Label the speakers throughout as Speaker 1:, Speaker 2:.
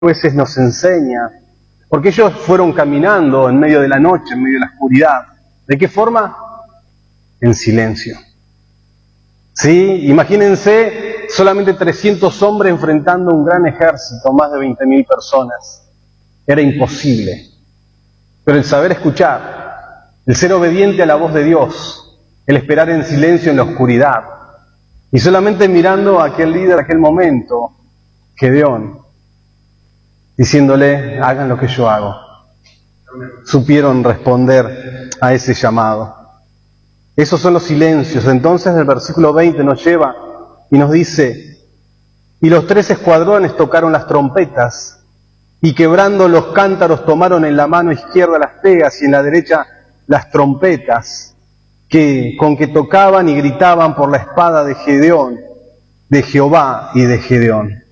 Speaker 1: veces nos enseña, porque ellos fueron caminando en medio de la noche, en medio de la oscuridad. ¿De qué forma? En silencio. ¿Sí? Imagínense solamente 300 hombres enfrentando un gran ejército, más de 20.000 personas. Era imposible. Pero el saber escuchar, el ser obediente a la voz de Dios, el esperar en silencio en la oscuridad, y solamente mirando a aquel líder, a aquel momento, Gedeón, diciéndole, hagan lo que yo hago. Supieron responder a ese llamado. Esos son los silencios. Entonces el versículo 20 nos lleva y nos dice, y los 3 escuadrones tocaron las trompetas, y quebrando los cántaros tomaron en la mano izquierda las pegas y en la derecha las trompetas, con que tocaban y gritaban por la espada de Gedeón, de Jehová y de Gedeón.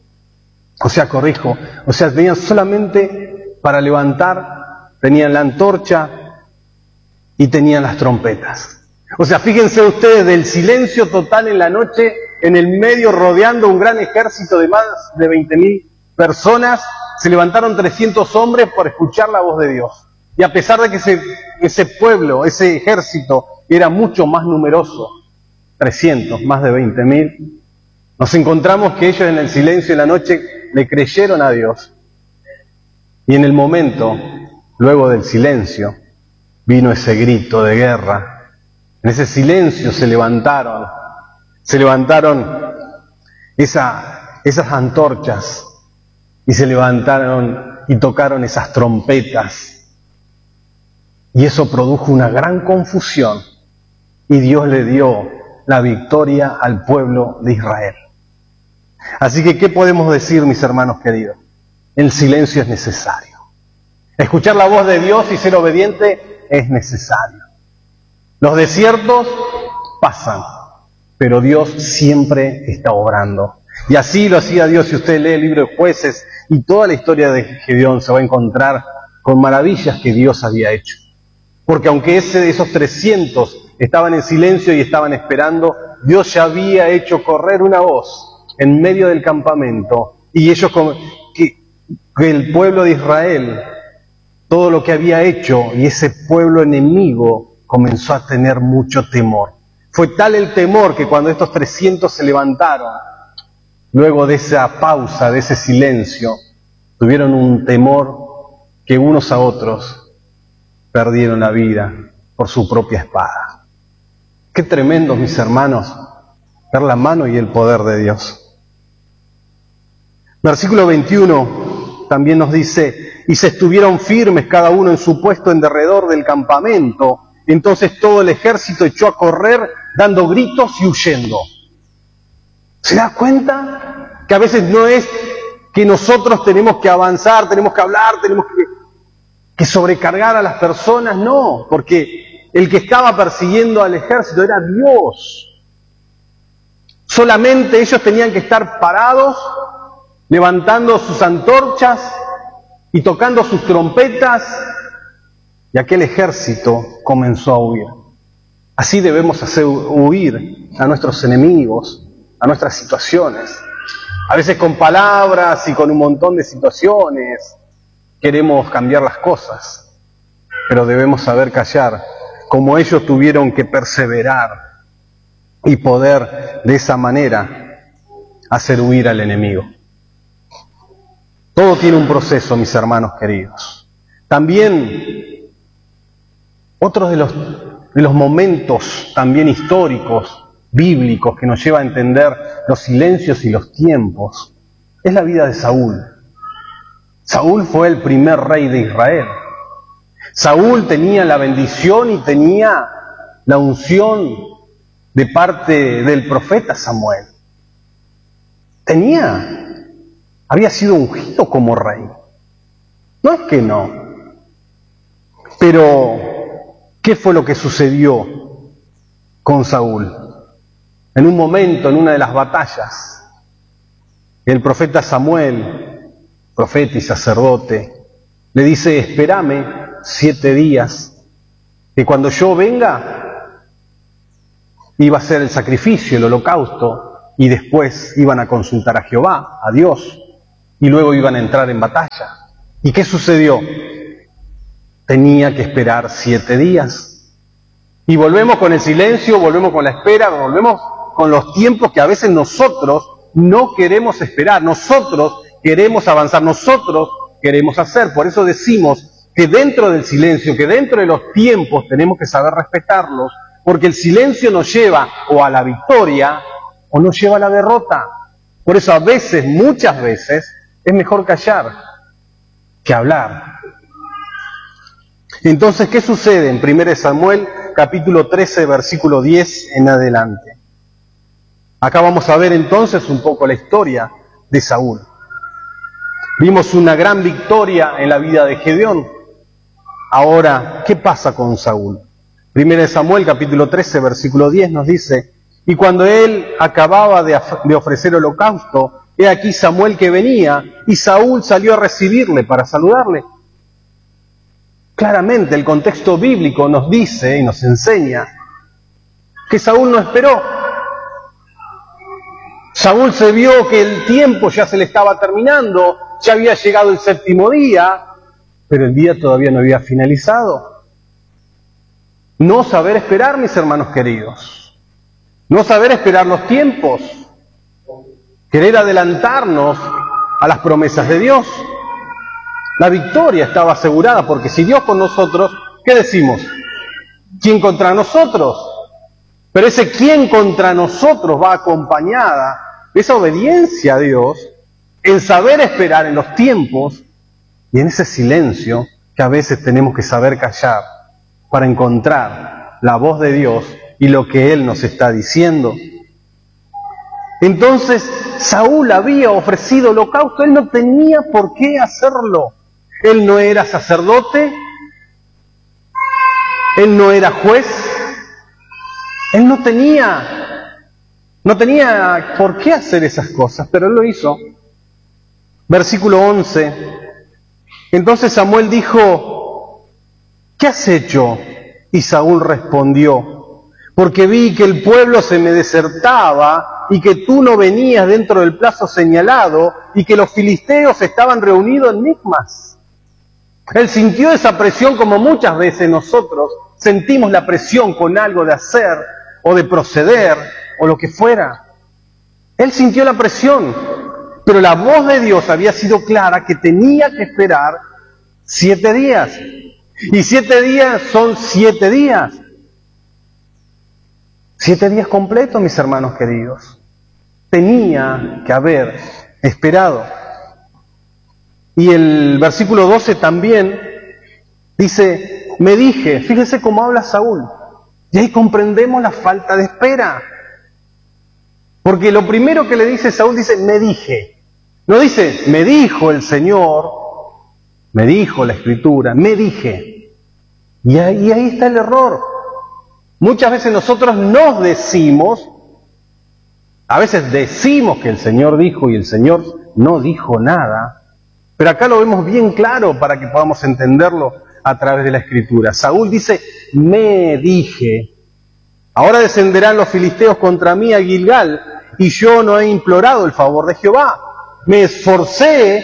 Speaker 1: Tenían solamente para levantar, tenían la antorcha y tenían las trompetas. Fíjense ustedes, del silencio total en la noche, en el medio rodeando un gran ejército de más de 20.000 personas, se levantaron 300 hombres por escuchar la voz de Dios. Y a pesar de que ese pueblo, ese ejército, era mucho más numeroso, 300, más de 20.000, nos encontramos que ellos en el silencio de la noche le creyeron a Dios. Y en el momento, luego del silencio, vino ese grito de guerra. En ese silencio se levantaron esas antorchas y se levantaron y tocaron esas trompetas. Y eso produjo una gran confusión y Dios le dio la victoria al pueblo de Israel. Así que, ¿qué podemos decir, mis hermanos queridos? El silencio es necesario. Escuchar la voz de Dios y ser obediente es necesario. Los desiertos pasan, pero Dios siempre está obrando. Y así lo hacía Dios. Si usted lee el libro de Jueces y toda la historia de Gedeón, se va a encontrar con maravillas que Dios había hecho. Porque aunque esos 300 estaban en silencio y estaban esperando, Dios ya había hecho correr una voz en medio del campamento, y ellos, que el pueblo de Israel, todo lo que había hecho, y ese pueblo enemigo comenzó a tener mucho temor. Fue tal el temor que cuando estos 300 se levantaron, luego de esa pausa, de ese silencio, tuvieron un temor que unos a otros perdieron la vida por su propia espada. Qué tremendo, mis hermanos, ver la mano y el poder de Dios. Versículo 21 también nos dice, y se estuvieron firmes cada uno en su puesto en derredor del campamento. Entonces todo el ejército echó a correr dando gritos y huyendo. ¿Se da cuenta? Que a veces no es que nosotros tenemos que avanzar, tenemos que hablar, tenemos que sobrecargar a las personas, no, porque el que estaba persiguiendo al ejército era Dios. Solamente ellos tenían que estar parados, levantando sus antorchas y tocando sus trompetas, y aquel ejército comenzó a huir. Así debemos hacer huir a nuestros enemigos, a nuestras situaciones. A veces con palabras y con un montón de situaciones queremos cambiar las cosas, pero debemos saber callar, como ellos tuvieron que perseverar y poder de esa manera hacer huir al enemigo. Todo tiene un proceso, mis hermanos queridos. También, otro de los momentos también históricos, bíblicos, que nos lleva a entender los silencios y los tiempos, es la vida de Saúl. Saúl fue el primer rey de Israel. Saúl tenía la bendición y tenía la unción de parte del profeta Samuel. Había sido ungido como rey. No es que no. Pero, ¿qué fue lo que sucedió con Saúl? En un momento, en una de las batallas, el profeta Samuel, profeta y sacerdote, le dice, espérame 7 días, que cuando yo venga, iba a hacer el sacrificio, el holocausto, y después iban a consultar a Jehová, a Dios. y luego iban a entrar en batalla. ¿Y qué sucedió? Tenía que esperar 7 días. Y volvemos con el silencio, volvemos con la espera, volvemos con los tiempos que a veces nosotros no queremos esperar, nosotros queremos avanzar, nosotros queremos hacer. Por eso decimos que dentro del silencio, que dentro de los tiempos tenemos que saber respetarlos, porque el silencio nos lleva o a la victoria o nos lleva a la derrota. Por eso a veces, muchas veces, es mejor callar que hablar. Entonces, ¿qué sucede en 1 Samuel capítulo 13, versículo 10 en adelante? Acá vamos a ver entonces un poco la historia de Saúl. Vimos una gran victoria en la vida de Gedeón. Ahora, ¿qué pasa con Saúl? 1 Samuel capítulo 13, versículo 10 nos dice: y cuando él acababa de ofrecer holocausto, he aquí Samuel que venía, y Saúl salió a recibirle para saludarle. Claramente el contexto bíblico nos dice y nos enseña que Saúl no esperó. Saúl se vio que el tiempo ya se le estaba terminando, ya había llegado el 7º día, pero el día todavía no había finalizado. No saber esperar, mis hermanos queridos. No saber esperar los tiempos. Querer adelantarnos a las promesas de Dios. La victoria estaba asegurada, porque si Dios con nosotros, ¿qué decimos? ¿Quién contra nosotros? Pero ese quién contra nosotros va acompañada de esa obediencia a Dios, el saber esperar en los tiempos y en ese silencio que a veces tenemos que saber callar para encontrar la voz de Dios y lo que Él nos está diciendo. Entonces, Saúl había ofrecido holocausto, él no tenía por qué hacerlo. Él no era sacerdote, él no era juez, él no tenía por qué hacer esas cosas, pero él lo hizo. Versículo 11. Entonces Samuel dijo: ¿qué has hecho? Y Saúl respondió: porque vi que el pueblo se me desertaba y que tú no venías dentro del plazo señalado y que los filisteos estaban reunidos en Micmas. Él sintió esa presión como muchas veces nosotros sentimos la presión con algo de hacer o de proceder o lo que fuera. Él sintió la presión, pero la voz de Dios había sido clara que tenía que esperar 7 días. Y 7 días son 7 días. 7 días completos, mis hermanos queridos. Tenía que haber esperado. Y el versículo 12 también dice: me dije, fíjese cómo habla Saúl. Y ahí comprendemos la falta de espera. Porque lo primero que le dice Saúl, dice: me dije. No dice: me dijo el Señor, me dijo la Escritura, me dije. Y ahí está el error. Muchas veces nosotros nos decimos, a veces decimos que el Señor dijo y el Señor no dijo nada, pero acá lo vemos bien claro para que podamos entenderlo a través de la Escritura. Saúl dice: me dije, ahora descenderán los filisteos contra mí a Gilgal, y yo no he implorado el favor de Jehová. Me esforcé,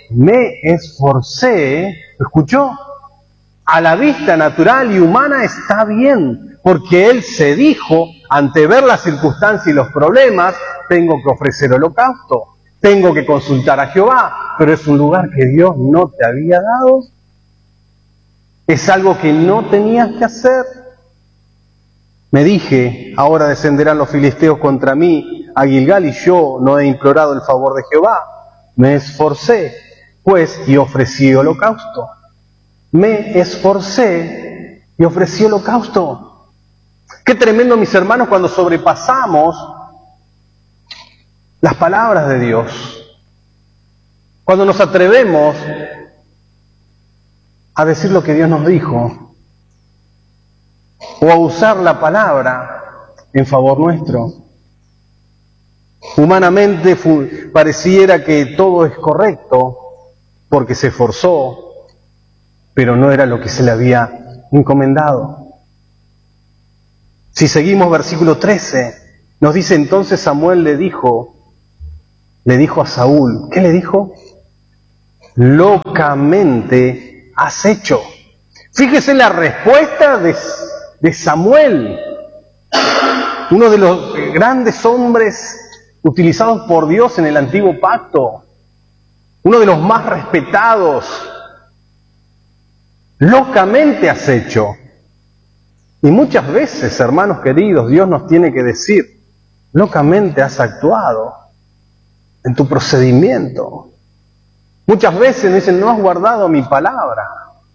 Speaker 1: ¿lo escuchó? A la vista natural y humana está bien, porque él se dijo, ante ver las circunstancias y los problemas, tengo que ofrecer holocausto, tengo que consultar a Jehová, pero es un lugar que Dios no te había dado, es algo que no tenías que hacer. Me dije, ahora descenderán los filisteos contra mí a Gilgal, y yo no he implorado el favor de Jehová. Me esforcé, pues, y ofrecí holocausto. Me esforcé y ofrecí holocausto. Qué tremendo, mis hermanos, cuando sobrepasamos las palabras de Dios. Cuando nos atrevemos a decir lo que Dios nos dijo, o a usar la palabra en favor nuestro. Humanamente pareciera que todo es correcto porque se esforzó, pero no era lo que se le había encomendado. Si seguimos versículo 13, nos dice: entonces Samuel le dijo a Saúl, ¿qué le dijo? locamente has hecho. Fíjese la respuesta de Samuel, uno de los grandes hombres utilizados por Dios en el Antiguo Pacto, uno de los más respetados. Locamente has hecho. Y muchas veces, hermanos queridos, Dios nos tiene que decir, locamente has actuado en tu procedimiento. Muchas veces nos dicen, no has guardado mi palabra.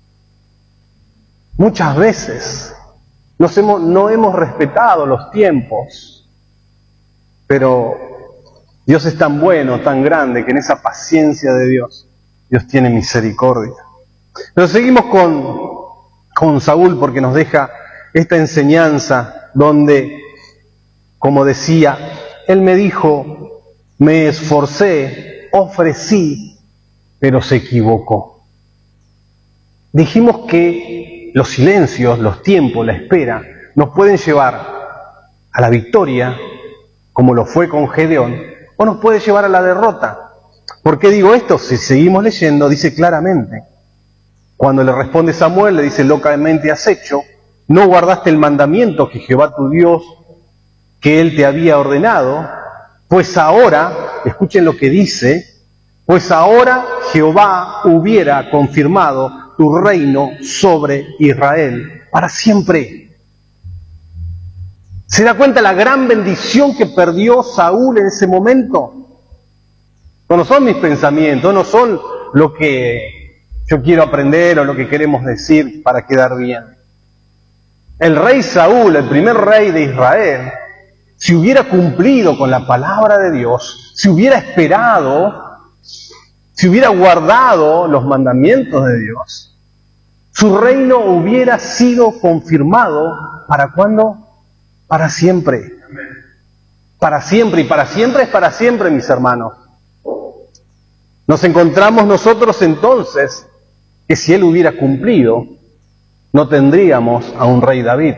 Speaker 1: Muchas veces no hemos respetado los tiempos. Pero Dios es tan bueno, tan grande, que en esa paciencia de Dios tiene misericordia. Pero seguimos con Saúl, porque nos deja esta enseñanza donde, como decía, él me dijo, me esforcé, ofrecí, pero se equivocó. Dijimos que los silencios, los tiempos, la espera, nos pueden llevar a la victoria, como lo fue con Gedeón, o nos puede llevar a la derrota. ¿Por qué digo esto? Si seguimos leyendo, dice claramente, cuando le responde Samuel, le dice, locamente has hecho, no guardaste el mandamiento que Jehová tu Dios, que Él te había ordenado, pues ahora, escuchen lo que dice, pues ahora Jehová hubiera confirmado tu reino sobre Israel para siempre. ¿Se da cuenta la gran bendición que perdió Saúl en ese momento? No son mis pensamientos, no son lo que yo quiero aprender o lo que queremos decir para quedar bien. El rey Saúl, el primer rey de Israel, si hubiera cumplido con la palabra de Dios, si hubiera esperado, si hubiera guardado los mandamientos de Dios, su reino hubiera sido confirmado, ¿para cuándo? Para siempre. Para siempre, y para siempre es para siempre, mis hermanos. Nos encontramos nosotros entonces que si él hubiera cumplido, no tendríamos a un rey David.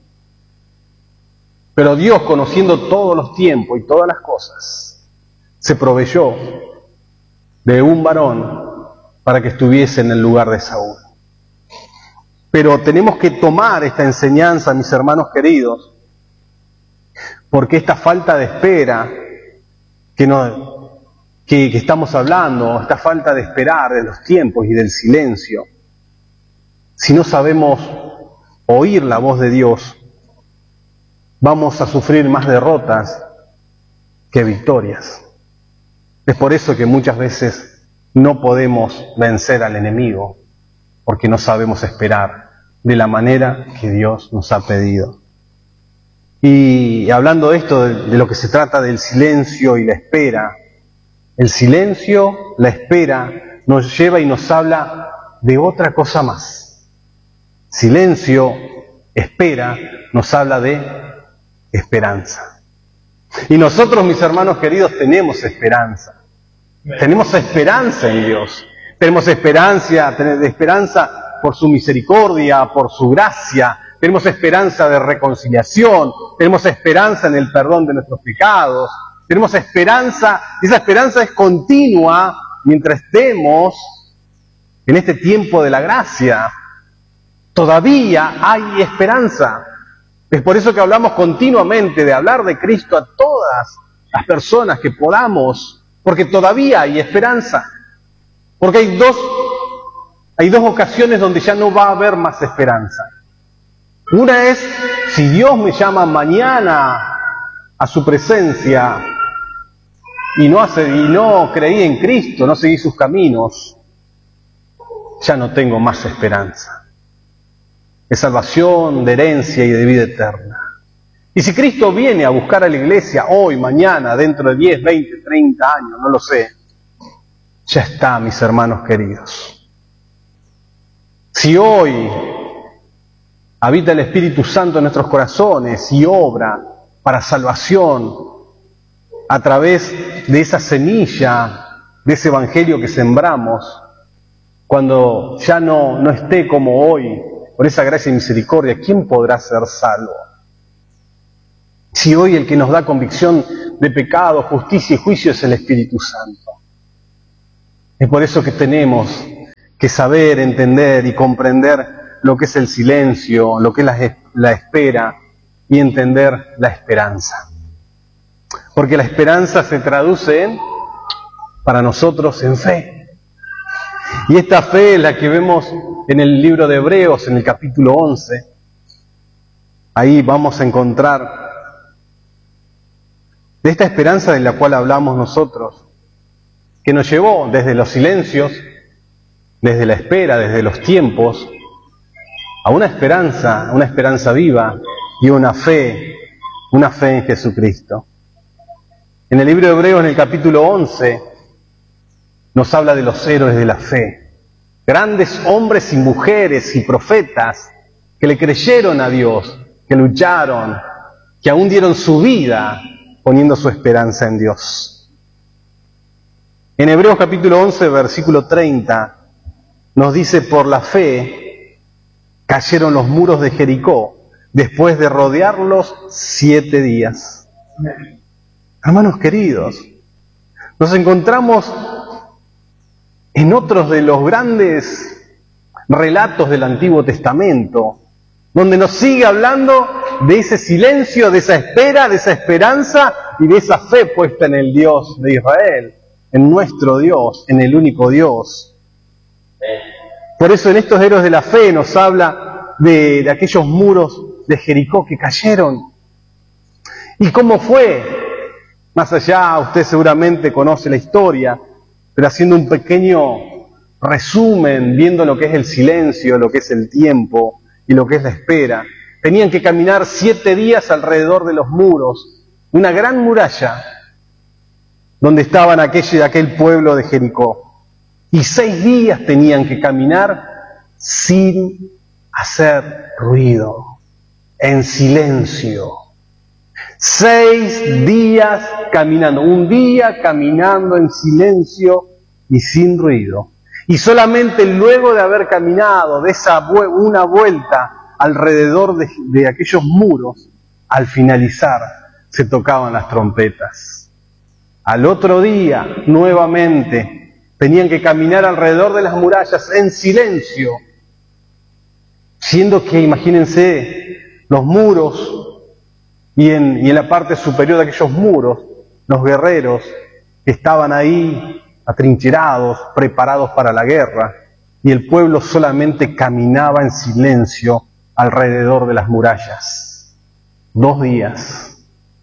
Speaker 1: Pero Dios, conociendo todos los tiempos y todas las cosas, se proveyó de un varón para que estuviese en el lugar de Saúl. Pero tenemos que tomar esta enseñanza, mis hermanos queridos, porque esta falta de espera que estamos hablando, esta falta de esperar de los tiempos y del silencio, si no sabemos oír la voz de Dios, vamos a sufrir más derrotas que victorias. Es por eso que muchas veces no podemos vencer al enemigo, porque no sabemos esperar de la manera que Dios nos ha pedido. Y hablando de esto, de lo que se trata del silencio y la espera, el silencio, la espera, nos lleva y nos habla de otra cosa más. Silencio, espera, nos habla de esperanza. Y nosotros, mis hermanos queridos, tenemos esperanza. Tenemos esperanza en Dios. Tenemos esperanza por su misericordia, por su gracia. Tenemos esperanza de reconciliación. Tenemos esperanza en el perdón de nuestros pecados. Tenemos esperanza, y esa esperanza es continua mientras estemos en este tiempo de la gracia. Todavía hay esperanza. Es por eso que hablamos continuamente de hablar de Cristo a todas las personas que podamos, porque todavía hay esperanza. Porque hay dos ocasiones donde ya no va a haber más esperanza. Una es, si Dios me llama mañana a su presencia y no creí en Cristo, no seguí sus caminos, ya no tengo más esperanza de salvación, de herencia y de vida eterna. Y si Cristo viene a buscar a la iglesia hoy, mañana, dentro de 10, 20, 30 años, no lo sé, ya está, mis hermanos queridos. Si hoy habita el Espíritu Santo en nuestros corazones y obra para salvación a través de esa semilla, de ese evangelio que sembramos, cuando ya no esté como hoy, por esa gracia y misericordia, ¿quién podrá ser salvo? Si hoy el que nos da convicción de pecado, justicia y juicio es el Espíritu Santo. Es por eso que tenemos que saber, entender y comprender lo que es el silencio, lo que es la espera y entender la esperanza. Porque la esperanza se traduce para nosotros en fe. Y esta fe es la que vemos en el libro de Hebreos, en el capítulo 11. Ahí vamos a encontrar de esta esperanza de la cual hablamos nosotros, que nos llevó desde los silencios, desde la espera, desde los tiempos, a una esperanza viva y una fe en Jesucristo. En el libro de Hebreos, en el capítulo 11, nos habla de los héroes de la fe, grandes hombres y mujeres y profetas que le creyeron a Dios, que lucharon, que aún dieron su vida poniendo su esperanza en Dios. En Hebreos capítulo 11, versículo 30, nos dice: por la fe cayeron los muros de Jericó después de rodearlos 7 días. Hermanos queridos, nos encontramos en otros de los grandes relatos del Antiguo Testamento, donde nos sigue hablando de ese silencio, de esa espera, de esa esperanza y de esa fe puesta en el Dios de Israel, en nuestro Dios, en el único Dios. Por eso en estos héroes de la fe nos habla de aquellos muros de Jericó que cayeron. ¿Y cómo fue? Más allá, usted seguramente conoce la historia, pero haciendo un pequeño resumen, viendo lo que es el silencio, lo que es el tiempo y lo que es la espera. Tenían que caminar 7 días alrededor de los muros, una gran muralla, donde estaban aquel pueblo de Jericó. Y 6 días tenían que caminar sin hacer ruido, en silencio. 6 días caminando, un día caminando en silencio y sin ruido. Y solamente luego de haber caminado de una vuelta alrededor de aquellos muros, al finalizar se tocaban las trompetas. Al otro día, nuevamente, tenían que caminar alrededor de las murallas en silencio, siendo que, imagínense, los muros y en la parte superior de aquellos muros, los guerreros que estaban ahí atrincherados, preparados para la guerra, y el pueblo solamente caminaba en silencio alrededor de las murallas. 2 días,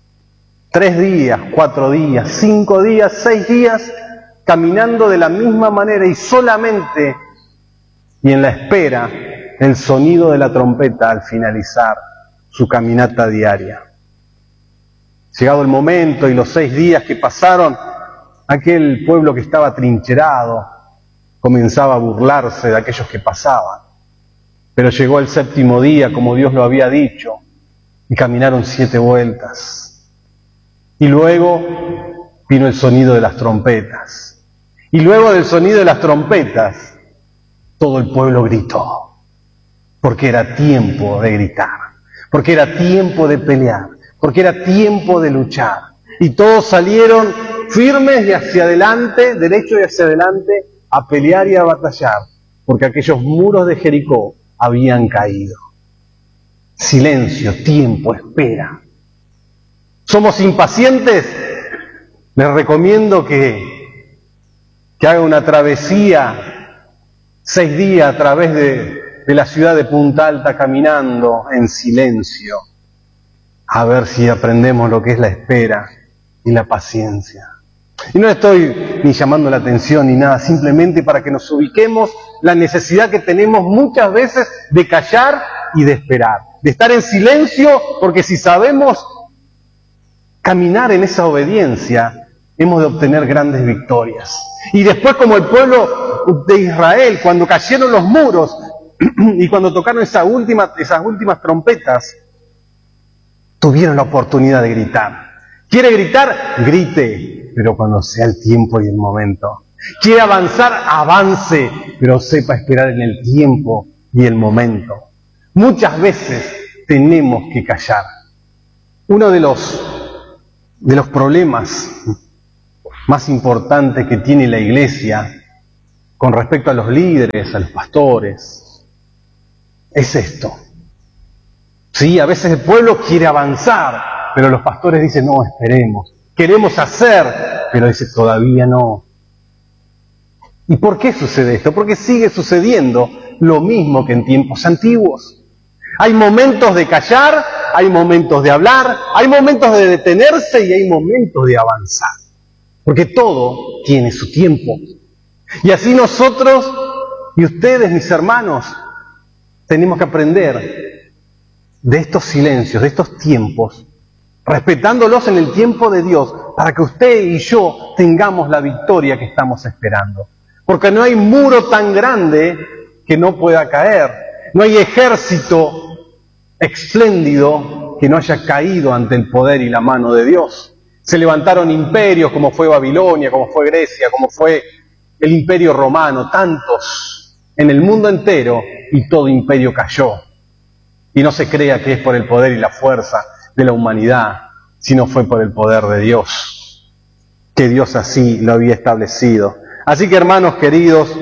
Speaker 1: 3 días, 4 días, 5 días, 6 días, caminando de la misma manera y solamente, y en la espera, el sonido de la trompeta al finalizar su caminata diaria. Llegado el momento y los 6 días que pasaron, aquel pueblo que estaba trincherado comenzaba a burlarse de aquellos que pasaban. Pero llegó el 7º día, como Dios lo había dicho, y caminaron 7 vueltas. Y luego vino el sonido de las trompetas. Y luego del sonido de las trompetas, todo el pueblo gritó. Porque era tiempo de gritar. Porque era tiempo de pelear. Porque era tiempo de luchar. Y todos salieron firmes y hacia adelante, derecho y hacia adelante, a pelear y a batallar, porque aquellos muros de Jericó habían caído. Silencio, tiempo, espera. ¿Somos impacientes? Les recomiendo que haga una travesía 6 días a través de la ciudad de Punta Alta caminando en silencio, a ver si aprendemos lo que es la espera y la paciencia. Y no estoy ni llamando la atención ni nada, simplemente para que nos ubiquemos la necesidad que tenemos muchas veces de callar y de esperar, de estar en silencio, porque si sabemos caminar en esa obediencia, hemos de obtener grandes victorias. Y después, como el pueblo de Israel, cuando cayeron los muros y cuando tocaron esas últimas trompetas, tuvieron la oportunidad de gritar. ¿Quiere gritar? Grite, pero cuando sea el tiempo y el momento. ¿Quiere avanzar? Avance, pero sepa esperar en el tiempo y el momento. Muchas veces tenemos que callar. Uno de los problemas más importantes que tiene la iglesia con respecto a los líderes, a los pastores, es esto. Sí, a veces el pueblo quiere avanzar, pero los pastores dicen, no, esperemos. Queremos hacer, pero dice, todavía no. ¿Y por qué sucede esto? Porque sigue sucediendo lo mismo que en tiempos antiguos. Hay momentos de callar, hay momentos de hablar, hay momentos de detenerse y hay momentos de avanzar. Porque todo tiene su tiempo. Y así nosotros y ustedes, mis hermanos, tenemos que aprender de estos silencios, de estos tiempos, respetándolos en el tiempo de Dios, para que usted y yo tengamos la victoria que estamos esperando. Porque no hay muro tan grande que no pueda caer. No hay ejército espléndido que no haya caído ante el poder y la mano de Dios. Se levantaron imperios como fue Babilonia, como fue Grecia, como fue el imperio romano, tantos en el mundo entero, y todo imperio cayó. Y no se crea que es por el poder y la fuerza de la humanidad, sino fue por el poder de Dios, que Dios así lo había establecido. Así que, hermanos queridos,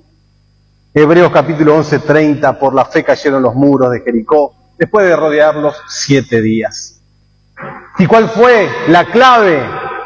Speaker 1: Hebreos capítulo 11:30, por la fe cayeron los muros de Jericó, después de rodearlos 7 días. ¿Y cuál fue la clave?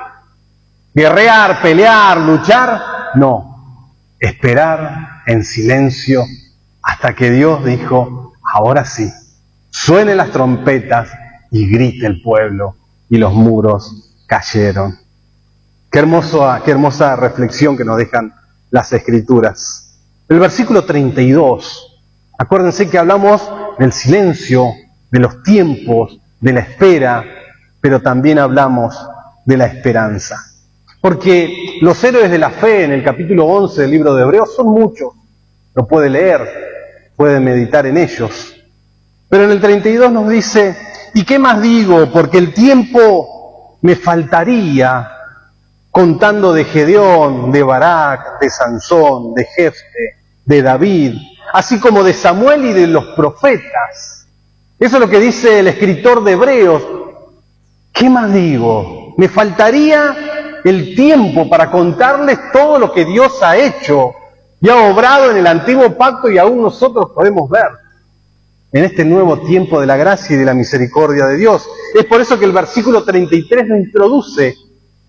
Speaker 1: ¿Guerrear, pelear, luchar? No, esperar en silencio hasta que Dios dijo, ahora sí, suenen las trompetas y grite el pueblo, y los muros cayeron. Qué hermosa reflexión que nos dejan las Escrituras. El versículo 32, acuérdense que hablamos del silencio, de los tiempos, de la espera, pero también hablamos de la esperanza. Porque los héroes de la fe en el capítulo 11 del libro de Hebreos son muchos. Lo puede leer, puede meditar en ellos. Pero en el 32 nos dice, ¿y qué más digo? Porque el tiempo me faltaría contando de Gedeón, de Barak, de Sansón, de Jefte, de David, así como de Samuel y de los profetas. Eso es lo que dice el escritor de Hebreos. ¿Qué más digo? Me faltaría el tiempo para contarles todo lo que Dios ha hecho y ha obrado en el antiguo pacto, y aún nosotros podemos ver en este nuevo tiempo de la gracia y de la misericordia de Dios. Es por eso que el versículo 33 nos introduce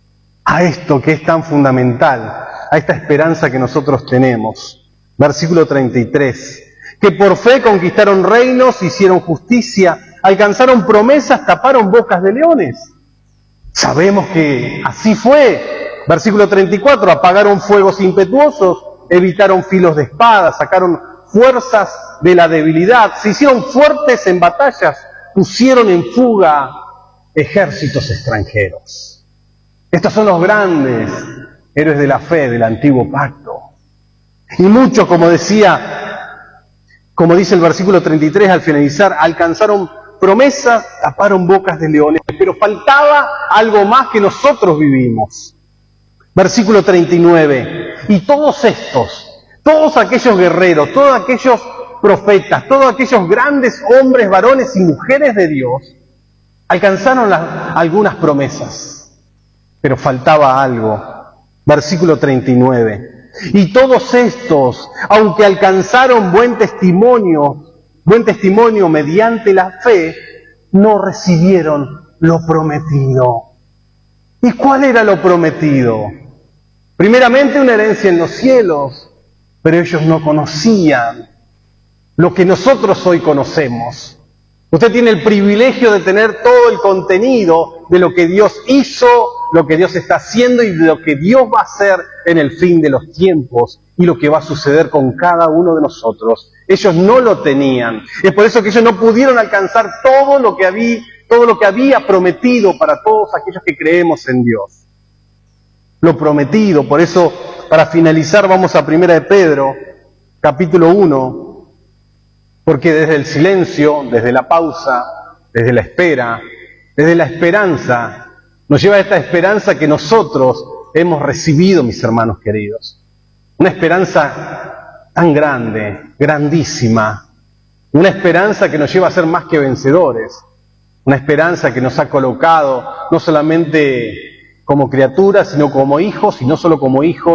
Speaker 1: a esto que es tan fundamental, a esta esperanza que nosotros tenemos. Versículo 33. Que por fe conquistaron reinos, hicieron justicia, alcanzaron promesas, taparon bocas de leones. Sabemos que así fue. Versículo 34. Apagaron fuegos impetuosos, evitaron filos de espada, sacaron fuerzas de la debilidad, se hicieron fuertes en batallas, pusieron en fuga ejércitos extranjeros. Estos son los grandes héroes de la fe del antiguo pacto. Y muchos, como dice el versículo 33 al finalizar, alcanzaron promesas, taparon bocas de leones, pero faltaba algo más que nosotros vivimos. Versículo 39. Y todos aquellos guerreros, todos aquellos profetas, todos aquellos grandes hombres, varones y mujeres de Dios, alcanzaron algunas promesas. Pero faltaba algo. Versículo 39. Y todos estos, aunque alcanzaron buen testimonio mediante la fe, no recibieron lo prometido. ¿Y cuál era lo prometido? Primeramente una herencia en los cielos, pero ellos no conocían lo que nosotros hoy conocemos. Usted tiene el privilegio de tener todo el contenido de lo que Dios hizo, lo que Dios está haciendo y de lo que Dios va a hacer en el fin de los tiempos y lo que va a suceder con cada uno de nosotros. Ellos no lo tenían. Es por eso que ellos no pudieron alcanzar todo lo que había prometido para todos aquellos que creemos en Dios. Lo prometido. Por eso, para finalizar, vamos a 1 de Pedro, capítulo 1, porque desde el silencio, desde la pausa, desde la espera, desde la esperanza, nos lleva a esta esperanza que nosotros hemos recibido, mis hermanos queridos. Una esperanza tan grande, grandísima. Una esperanza que nos lleva a ser más que vencedores. Una esperanza que nos ha colocado no solamente como criaturas, sino como hijos, y no solo como hijos,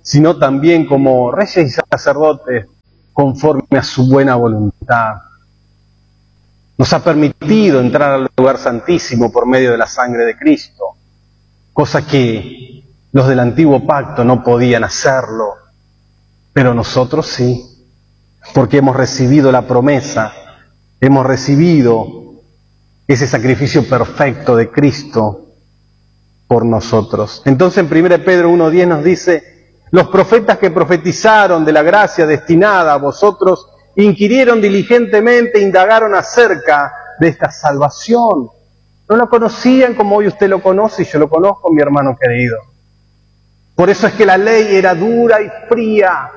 Speaker 1: sino también como reyes y sacerdotes conforme a su buena voluntad. Nos ha permitido entrar al lugar santísimo por medio de la sangre de Cristo, cosa que los del antiguo pacto no podían hacerlo, pero nosotros sí, porque hemos recibido la promesa, hemos recibido ese sacrificio perfecto de Cristo por nosotros. Entonces en 1 Pedro 1:10 nos dice: los profetas que profetizaron de la gracia destinada a vosotros inquirieron diligentemente, indagaron acerca de esta salvación. No lo conocían como hoy usted lo conoce y yo lo conozco, mi hermano querido. Por eso es que la ley era dura y fría,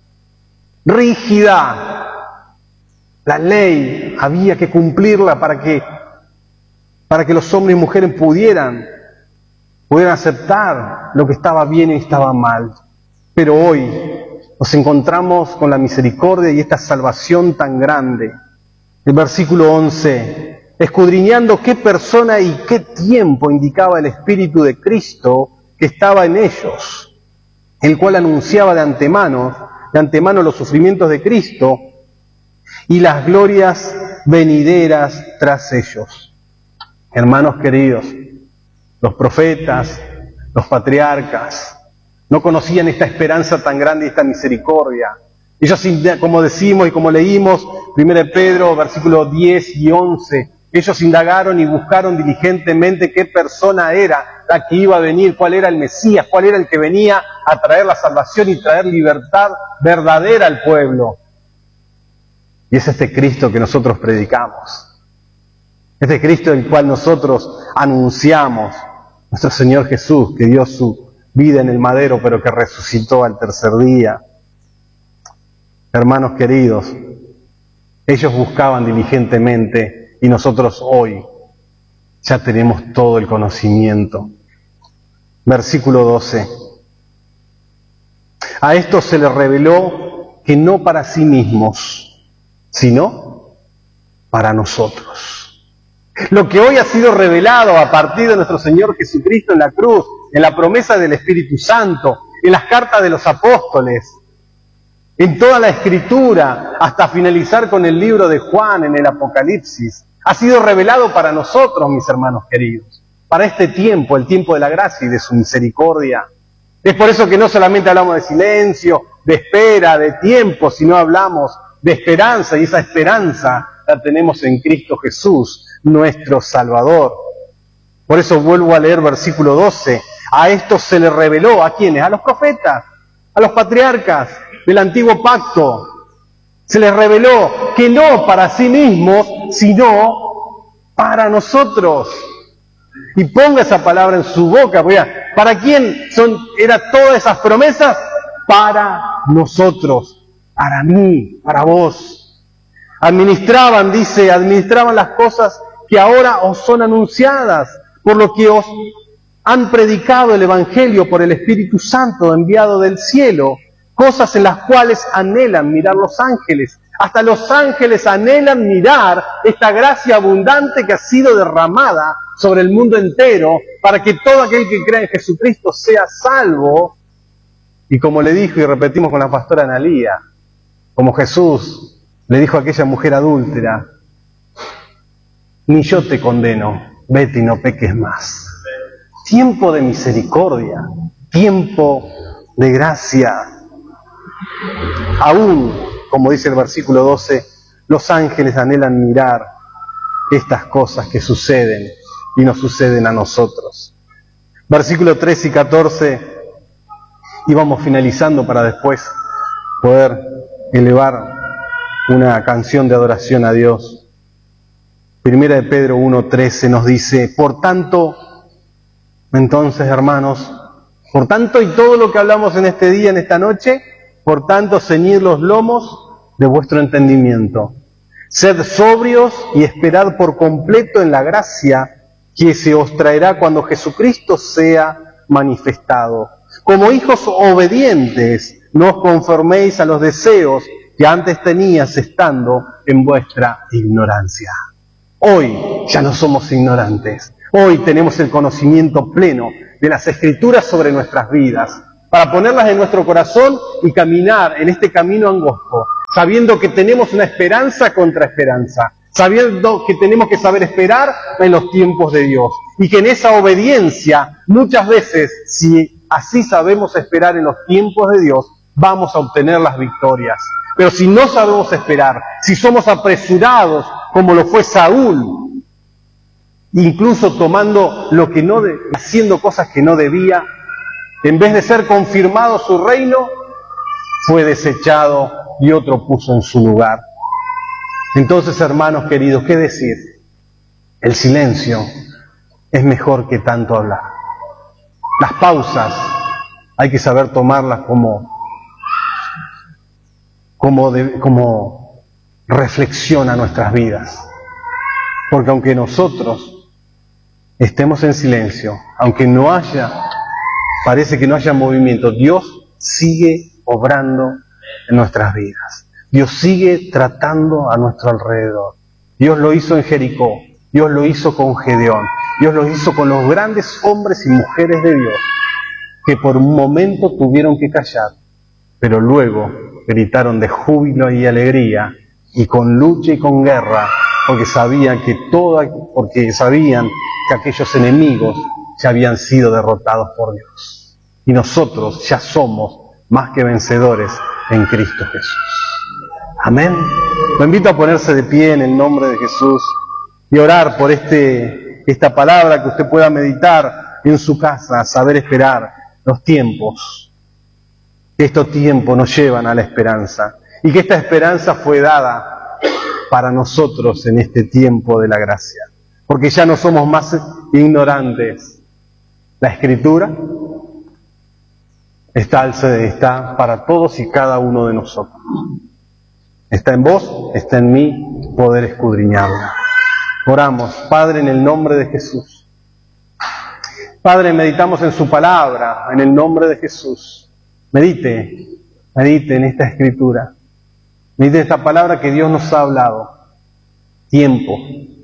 Speaker 1: rígida. La ley había que cumplirla para que los hombres y mujeres pudieran aceptar lo que estaba bien y estaba mal. Pero hoy nos encontramos con la misericordia y esta salvación tan grande. El versículo 11, escudriñando qué persona y qué tiempo indicaba el Espíritu de Cristo que estaba en ellos, el cual anunciaba de antemano los sufrimientos de Cristo y las glorias venideras tras ellos. Hermanos queridos, los profetas, los patriarcas, no conocían esta esperanza tan grande y esta misericordia. Ellos, como decimos y como leímos, 1 Pedro, versículos 10 y 11, ellos indagaron y buscaron diligentemente qué persona era la que iba a venir, cuál era el Mesías, cuál era el que venía a traer la salvación y traer libertad verdadera al pueblo. Y es este Cristo que nosotros predicamos. Este Cristo el cual nosotros anunciamos, nuestro Señor Jesús, que dio su vida en el madero, pero que resucitó al tercer día. Hermanos queridos, ellos buscaban diligentemente y nosotros hoy ya tenemos todo el conocimiento. Versículo 12. A esto se les reveló que no para sí mismos, sino para nosotros. Lo que hoy ha sido revelado a partir de nuestro Señor Jesucristo en la cruz, en la promesa del Espíritu Santo, en las cartas de los apóstoles, en toda la Escritura, hasta finalizar con el libro de Juan en el Apocalipsis, ha sido revelado para nosotros, mis hermanos queridos, para este tiempo, el tiempo de la gracia y de su misericordia. Es por eso que no solamente hablamos de silencio, de espera, de tiempo, sino hablamos de esperanza, y esa esperanza la tenemos en Cristo Jesús, nuestro Salvador. Por eso vuelvo a leer versículo 12. A esto se le reveló, ¿a quiénes? A los profetas, a los patriarcas del antiguo pacto. Se les reveló que no para sí mismos, sino para nosotros. Y ponga esa palabra en su boca, porque ¿para quién eran todas esas promesas? Para nosotros, para mí, para vos. Administraban las cosas que ahora os son anunciadas, por lo que os han predicado el Evangelio por el Espíritu Santo enviado del cielo, cosas en las cuales anhelan mirar los ángeles. Hasta los ángeles anhelan mirar esta gracia abundante que ha sido derramada sobre el mundo entero, para que todo aquel que crea en Jesucristo sea salvo. Y como le dijo y repetimos con la pastora Analía, como Jesús le dijo a aquella mujer adúltera: ni yo te condeno, vete y no peques más. Tiempo de misericordia, tiempo de gracia. Aún, como dice el versículo 12, los ángeles anhelan mirar estas cosas que suceden y nos suceden a nosotros. Versículo 13 y 14, y vamos finalizando para después poder elevar una canción de adoración a Dios. Primera de Pedro 1:13 nos dice: por tanto, entonces, hermanos, por tanto y todo lo que hablamos en este día, en esta noche, por tanto, ceñid los lomos de vuestro entendimiento. Sed sobrios y esperad por completo en la gracia que se os traerá cuando Jesucristo sea manifestado. Como hijos obedientes, no os conforméis a los deseos que antes tenías estando en vuestra ignorancia. Hoy ya no somos ignorantes. Hoy tenemos el conocimiento pleno de las Escrituras sobre nuestras vidas, para ponerlas en nuestro corazón y caminar en este camino angosto, sabiendo que tenemos una esperanza contra esperanza, sabiendo que tenemos que saber esperar en los tiempos de Dios y que en esa obediencia, muchas veces, si así sabemos esperar en los tiempos de Dios, vamos a obtener las victorias. Pero si no sabemos esperar, si somos apresurados como lo fue Saúl, incluso tomando lo que no haciendo cosas que no debía, en vez de ser confirmado su reino, fue desechado y otro puso en su lugar. Entonces, hermanos queridos, ¿qué decir? El silencio es mejor que tanto hablar. Las pausas hay que saber tomarlas como reflexión a nuestras vidas. Porque aunque nosotros estemos en silencio, aunque parece que no haya movimiento, Dios sigue obrando en nuestras vidas. Dios sigue tratando a nuestro alrededor. Dios lo hizo en Jericó, Dios lo hizo con Gedeón, Dios lo hizo con los grandes hombres y mujeres de Dios, que por un momento tuvieron que callar, pero luego gritaron de júbilo y alegría, y con lucha y con guerra, porque sabían que aquellos enemigos ya habían sido derrotados por Dios. Y nosotros ya somos más que vencedores en Cristo Jesús. Amén. Lo invito a ponerse de pie en el nombre de Jesús y orar por esta palabra, que usted pueda meditar en su casa, saber esperar los tiempos. Que estos tiempos nos llevan a la esperanza y que esta esperanza fue dada para nosotros en este tiempo de la gracia. Porque ya no somos más ignorantes. La Escritura está para todos y cada uno de nosotros. Está en vos, está en mí, poder escudriñarla. Oramos, Padre, en el nombre de Jesús. Padre, meditamos en su palabra, en el nombre de Jesús. Medite en esta Escritura. Medite esta palabra que Dios nos ha hablado. Tiempo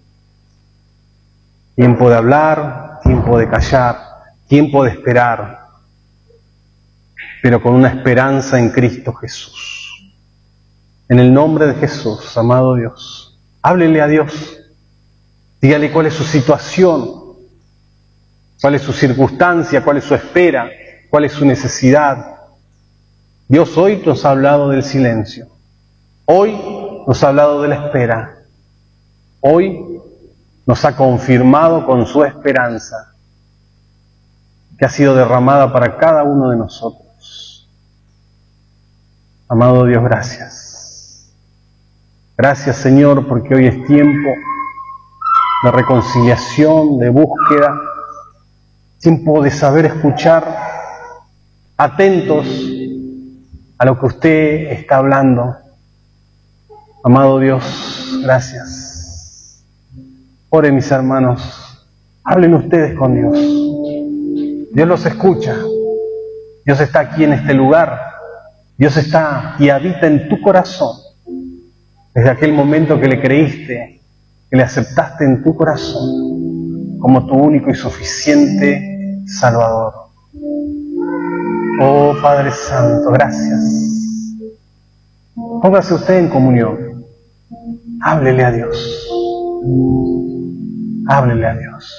Speaker 1: de hablar, tiempo de callar, tiempo de esperar, pero con una esperanza en Cristo Jesús. En el nombre de Jesús, amado Dios, háblele a Dios, dígale cuál es su situación, cuál es su circunstancia, cuál es su espera, cuál es su necesidad. Dios hoy nos ha hablado del silencio, hoy nos ha hablado de la espera, hoy nos ha confirmado con su esperanza que ha sido derramada para cada uno de nosotros. Amado Dios, gracias. Gracias, Señor, porque hoy es tiempo de reconciliación, de búsqueda, tiempo de saber escuchar, atentos a lo que usted está hablando. Amado Dios, gracias. Oren, mis hermanos, hablen ustedes con Dios. Dios los escucha. Dios está aquí en este lugar. Dios está y habita en tu corazón. Desde aquel momento que le creíste, que le aceptaste en tu corazón como tu único y suficiente Salvador. Oh Padre Santo, gracias. Póngase usted en comunión. Háblele a Dios. Háblele a Dios.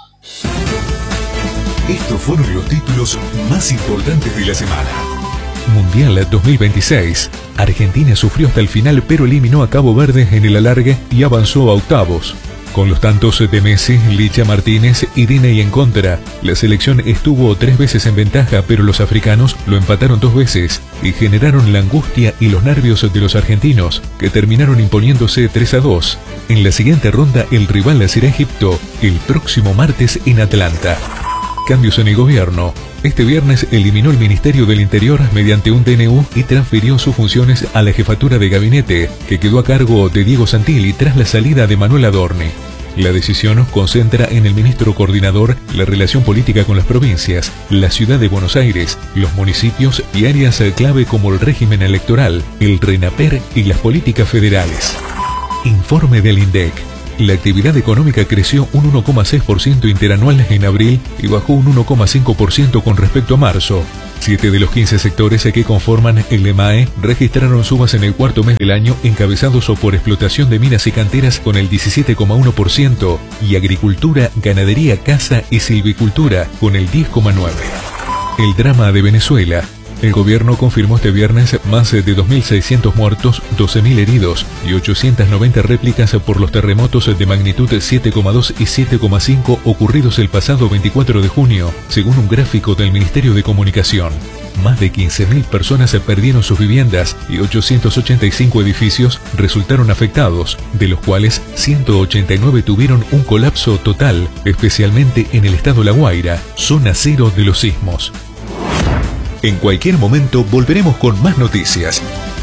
Speaker 2: Estos fueron los títulos más importantes de la semana. Mundial 2026. Argentina sufrió hasta el final pero eliminó a Cabo Verde en el alargue y avanzó a octavos. Con los tantos de Messi, Licha Martínez y Diney en contra, la selección estuvo 3 veces en ventaja, pero los africanos lo empataron 2 veces y generaron la angustia y los nervios de los argentinos, que terminaron imponiéndose 3-2. En la siguiente ronda el rival será Egipto, el próximo martes en Atlanta. Cambios en el gobierno. Este viernes eliminó el Ministerio del Interior mediante un DNU y transfirió sus funciones a la jefatura de gabinete, que quedó a cargo de Diego Santilli tras la salida de Manuel Adorni. La decisión concentra en el ministro coordinador la relación política con las provincias, la ciudad de Buenos Aires, los municipios y áreas clave como el régimen electoral, el RENAPER y las políticas federales. Informe del INDEC. La actividad económica creció un 1,6% interanual en abril y bajó un 1,5% con respecto a marzo. 7 de los 15 sectores que conforman el EMAE registraron subas en el cuarto mes del año, encabezados por explotación de minas y canteras con el 17,1% y agricultura, ganadería, caza y silvicultura con el 10,9%. El drama de Venezuela. El gobierno confirmó este viernes más de 2.600 muertos, 12.000 heridos y 890 réplicas por los terremotos de magnitud 7,2 y 7,5 ocurridos el pasado 24 de junio, según un gráfico del Ministerio de Comunicación. Más de 15.000 personas perdieron sus viviendas y 885 edificios resultaron afectados, de los cuales 189 tuvieron un colapso total, especialmente en el estado La Guaira, zona cero de los sismos. En cualquier momento volveremos con más noticias.